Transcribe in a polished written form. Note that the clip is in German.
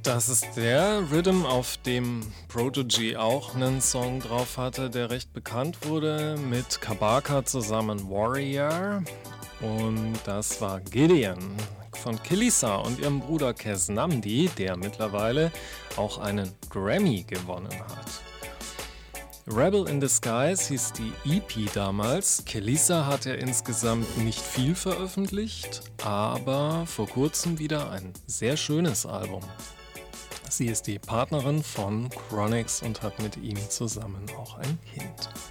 Das ist der Rhythm, auf dem Prodigy auch einen Song drauf hatte, der recht bekannt wurde, mit Kabaka zusammen Warrior. Und das war Gideon von Kilisa und ihrem Bruder Kes Namdi, der mittlerweile auch einen Grammy gewonnen hat. Rebel in Disguise hieß die EP damals. Kilisa hat ja insgesamt nicht viel veröffentlicht, aber vor kurzem wieder ein sehr schönes Album. Sie ist die Partnerin von Chronixx und hat mit ihm zusammen auch ein Kind.